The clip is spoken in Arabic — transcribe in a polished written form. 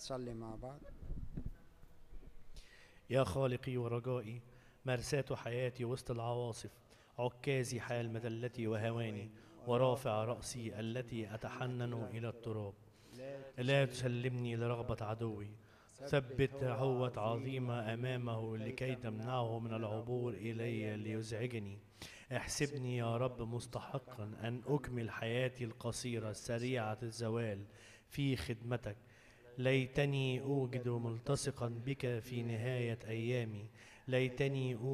نصلي مع بعض. يا خالقي ورجائي، مرساة حياتي وسط العواصف، عكازي حال مذلتي وهواني، ورافع رأسي التي أتحنن إلى التراب. لا تسلمني لرغبة عدوي، ثبت عهوة عظيمة أمامه لكي تمنعه من العبور إلي ليزعجني. احسبني يا رب مستحقا أن أكمل حياتي القصيرة سريعة الزوال في خدمتك. ليتني أوجد ملتصقا بك في نهاية أيامي، ليتني